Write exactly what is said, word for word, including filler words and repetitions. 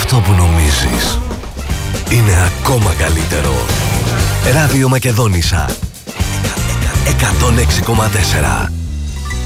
αυτό που νομίζεις είναι ακόμα καλύτερο. Ράδιο Μακεδόνισσα εκατόν έξι κόμμα τέσσερα.